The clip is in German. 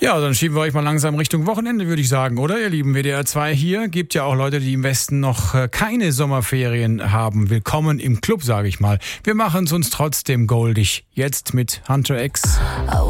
Ja, dann schieben wir euch mal langsam Richtung Wochenende, würde ich sagen, oder ihr lieben WDR 2 hier. Gibt ja auch Leute, die im Westen noch keine Sommerferien haben. Willkommen im Club, sage ich mal. Wir machen es uns trotzdem goldig. Jetzt mit Hunter X.